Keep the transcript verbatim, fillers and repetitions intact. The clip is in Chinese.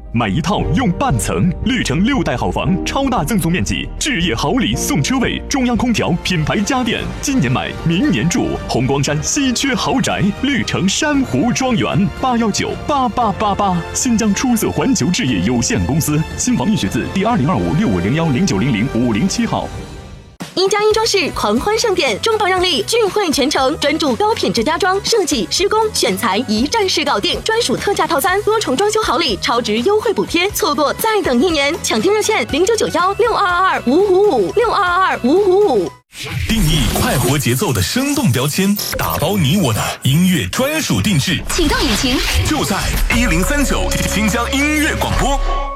买一套用半层，绿城六代好房，超大赠送面积，置业好礼送车位，中央空调，品牌家电，今年买，明年住。红光山稀缺豪宅，绿城珊瑚庄园，八幺九八八八八。新疆出色环球置业有限公司，新房预选字第二零二五六五零幺零九零零五零七号。 一加一装饰狂欢盛典，中保让利聚会全程，专注高品质家装设计、施工、选材，一站式搞定，专属特价套餐，多重装修好礼，超值优惠补贴，错过再等一年，抢订热线零九九幺六二二二五五五六二二二五五五。 定义快活节奏的生动标签，打包你我的音乐专属定制， 启动引擎， 就在一零三九新疆音乐广播。